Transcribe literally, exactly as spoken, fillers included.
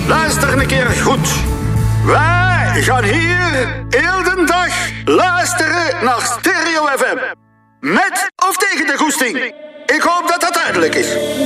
Luister een keer goed. Wij gaan hier heel de dag luisteren naar Stereo F M. Met of tegen de goesting. Ik hoop dat dat duidelijk is.